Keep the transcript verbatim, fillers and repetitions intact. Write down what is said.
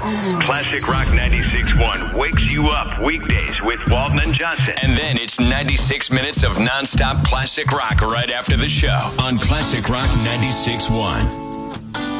Classic Rock ninety-six point one wakes you up weekdays with Walton and Johnson. And then it's ninety-six minutes of nonstop classic rock right after the show on Classic Rock ninety-six point one.